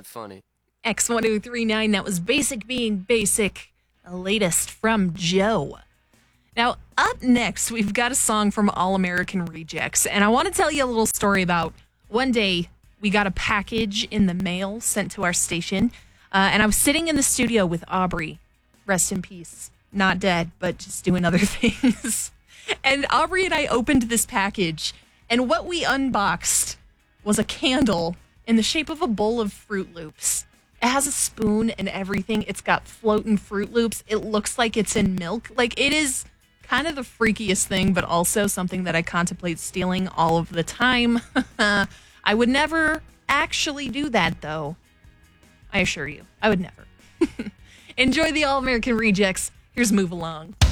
that funny. X1039, that was Basic Being Basic, the latest from Joe. Now, up next, we've got a song from All American Rejects, and I want to tell you a little story about one day we got a package in the mail sent to our station, and I was sitting in the studio with Aubrey, rest in peace, not dead, but just doing other things. And Aubrey and I opened this package, and what we unboxed was a candle in the shape of a bowl of Fruit Loops. It has a spoon and everything. It's got floating Fruit Loops. It looks like it's in milk. Like, it is kind of the freakiest thing, but also something that I contemplate stealing all of the time. I would never actually do that, though. I assure you, I would never. Enjoy the All American Rejects. Here's Move Along.